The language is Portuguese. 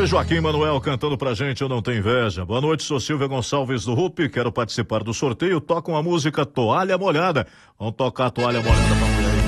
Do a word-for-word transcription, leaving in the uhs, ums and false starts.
E Joaquim Manuel cantando pra gente, Eu Não Tenho Inveja. Boa noite, sou Silvia Gonçalves do Rupi, quero participar do sorteio. Toca uma música Toalha Molhada. Vamos tocar a Toalha Molhada pra